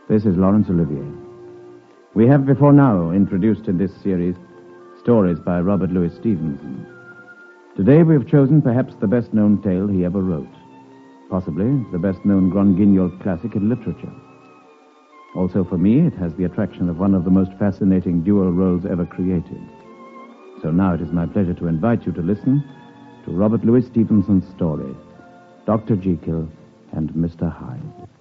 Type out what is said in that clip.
This is Laurence Olivier. We have before now introduced in this series stories by Robert Louis Stevenson. Today we have chosen perhaps the best-known tale he ever wrote, possibly the best-known Grand Guignol classic in literature. Also for me, it has the attraction of one of the most fascinating dual roles ever created. So now it is my pleasure to invite you to listen to Robert Louis Stevenson's story, Dr. Jekyll and Mr. Hyde.